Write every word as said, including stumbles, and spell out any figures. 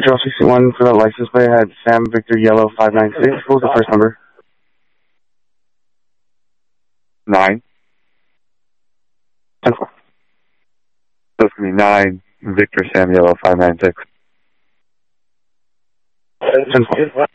Control sixty-one for that license plate had Sam Victor Yellow five nine six. What was the first number? Nine. ten four. So it's going to be nine, Victor Sam Yellow five nine six. ten four.